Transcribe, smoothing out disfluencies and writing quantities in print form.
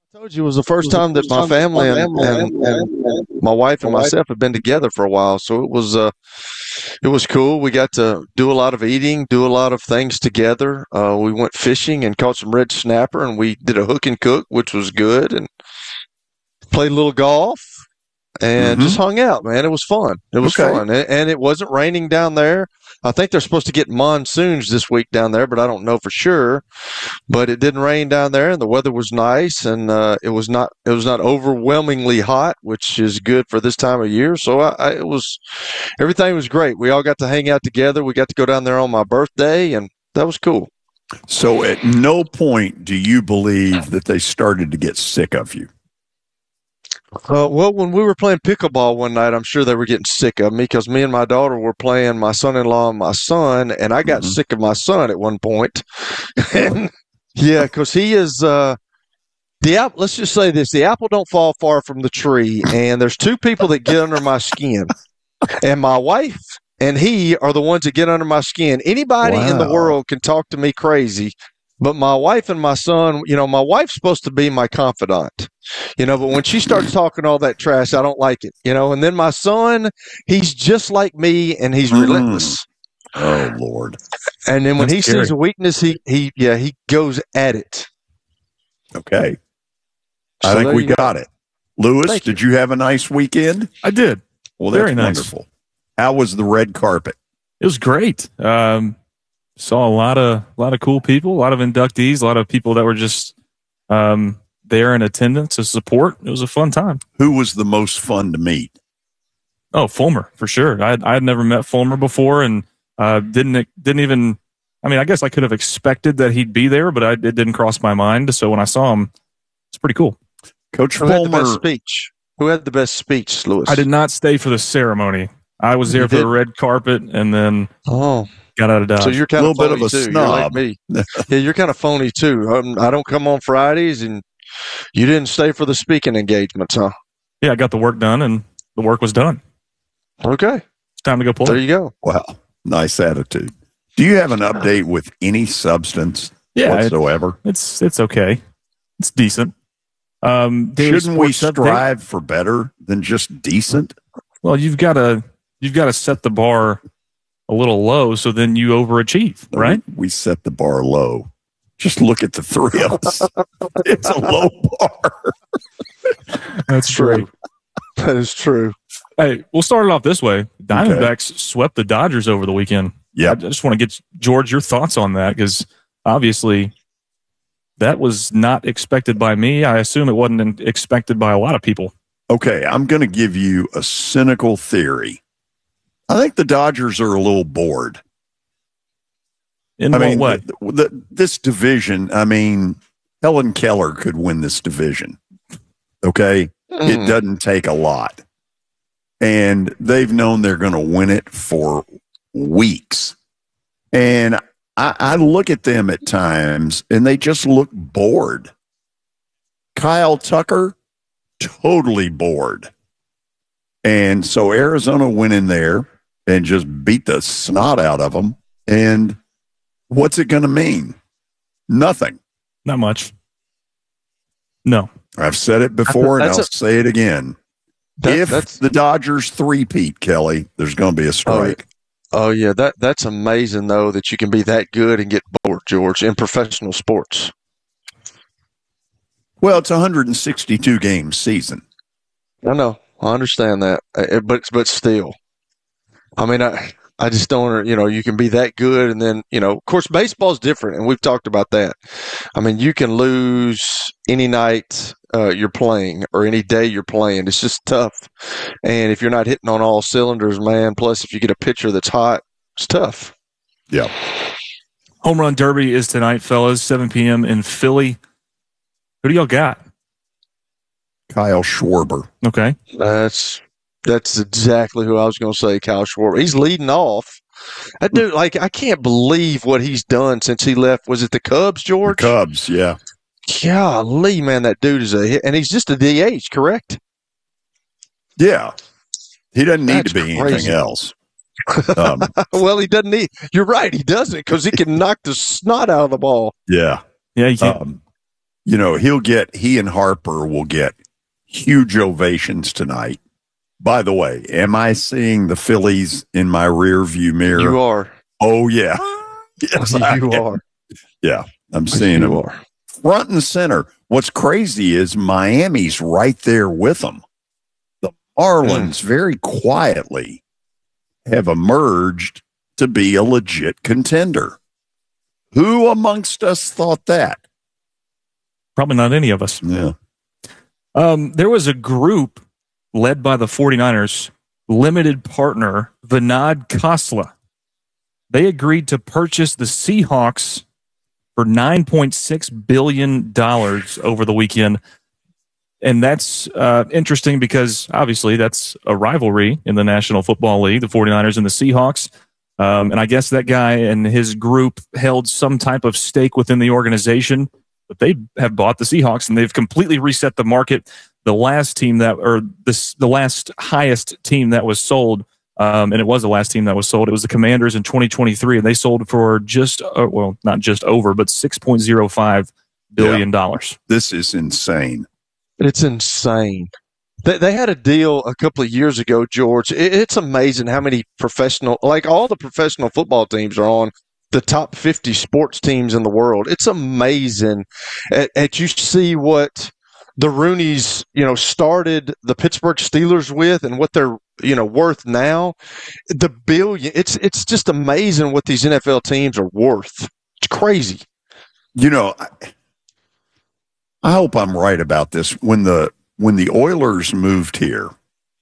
I told you it was the first time that my family and my wife and myself have been together for a while. So it was cool. We got to do a lot of eating, do a lot of things together. We went fishing and caught some red snapper, and we did a hook and cook, which was good, and played a little golf and just hung out, man. It was fun. It was fun. And it wasn't raining down there. I think they're supposed to get monsoons this week down there, but I don't know for sure. But it didn't rain down there, and the weather was nice, and it was not overwhelmingly hot, which is good for this time of year. So everything was great. We all got to hang out together. We got to go down there on my birthday, and that was cool. So at no point do you believe that they started to get sick of you? Well, when we were playing pickleball one night, I'm sure they were getting sick of me because me and my daughter were playing, my son-in-law and my son, and I got sick of my son at one point. And, yeah, because he is let's just say this: the apple don't fall far from the tree, and there's two people that get under my skin, and my wife and he are the ones that get under my skin. Anybody in the world can talk to me crazy. But my wife and my son, my wife's supposed to be my confidant, but when she starts talking all that trash, I don't like it, and then my son, he's just like me and he's relentless. Oh, Lord. And then when he sees a weakness, he goes at it. Okay. I think we got it. Lewis, did you have a nice weekend? I did. Well, that's wonderful. How was the red carpet? It was great. Saw a lot of cool people, a lot of inductees, a lot of people that were just there in attendance to support. It was a fun time. Who was the most fun to meet? Oh, Fulmer, for sure. I had never met Fulmer before, and didn't even. I mean, I guess I could have expected that he'd be there, but it didn't cross my mind. So when I saw him, it's pretty cool. Coach Fulmer. Who had the best speech? Who had the best speech, Lewis? I did not stay for the ceremony. I was there for the red carpet, and then got out of Dodge. So you're kind of a little bit of a too. snob. You're like me. Yeah, you're kind of phony too. I don't come on Fridays, and you didn't stay for the speaking engagements, huh? Yeah, I got the work done, and the work was done. Okay, it's time to go play. There you go. Wow, nice attitude. Do you have an update with any substance whatsoever? It's okay. It's decent. Shouldn't we strive for better than just decent? Well, you've got to set the bar a little low, so then you overachieve, right? We set the bar low. Just look at the three of us. It's a low bar. That's true. That is true. Hey, we'll start it off this way. Diamondbacks swept the Dodgers over the weekend. Yeah. I just want to get, George, your thoughts on that, because obviously that was not expected by me. I assume it wasn't expected by a lot of people. Okay, I'm going to give you a cynical theory. I think the Dodgers are a little bored. What? This division, Helen Keller could win this division. Okay? It doesn't take a lot. And they've known they're going to win it for weeks. And I look at them at times, and they just look bored. Kyle Tucker, totally bored. And so Arizona went in there and just beat the snot out of them. And what's it going to mean? Nothing. Not much. No. I've said it before, and I'll say it again. If the Dodgers three-peat, Kelly, there's going to be a strike. Oh, yeah. That's amazing, though, that you can be that good and get bored, George, in professional sports. Well, it's a 162-game season. I know. I understand that. But still. I just don't, you can be that good. And then, of course, baseball's different. And we've talked about that. You can lose any night you're playing or any day you're playing. It's just tough. And if you're not hitting on all cylinders, man, plus if you get a pitcher that's hot, it's tough. Yeah. Home Run Derby is tonight, fellas, 7 p.m. in Philly. Who do y'all got? Kyle Schwarber. Okay. That's exactly who I was going to say, Kyle Schwarber. He's leading off. That dude, I can't believe what he's done since he left. Was it the Cubs, George? The Cubs, yeah. Golly, man, that dude is a hit. And he's just a DH, correct? Yeah. He doesn't need to be anything else. Well, he doesn't need – you're right, he doesn't, because he can knock the snot out of the ball. Yeah. Yeah, he can. you know, he and Harper will get huge ovations tonight. By the way, am I seeing the Phillies in my rear view mirror? You are. Oh, yeah. Yes, you are. Yeah, I'm seeing them front and center. What's crazy is Miami's right there with them. The Marlins very quietly have emerged to be a legit contender. Who amongst us thought that? Probably not any of us. Yeah. There was a group led by the 49ers limited partner, Vinod Khosla. They agreed to purchase the Seahawks for $9.6 billion over the weekend. And that's interesting because, obviously, that's a rivalry in the National Football League, the 49ers and the Seahawks. And I guess that guy and his group held some type of stake within the organization, but they have bought the Seahawks, and they've completely reset the market. The last team the last highest team that was sold, and it was the last team that was sold, it was the Commanders in 2023, and they sold for not just over, but $6.05 billion. This is insane. It's insane. They had a deal a couple of years ago, George. It's amazing how many all the professional football teams are on the top 50 sports teams in the world. It's amazing. You see what the Rooneys, started the Pittsburgh Steelers with and what they're, worth now. The billion. It's just amazing what these NFL teams are worth. It's crazy. I hope I'm right about this. When the Oilers moved here,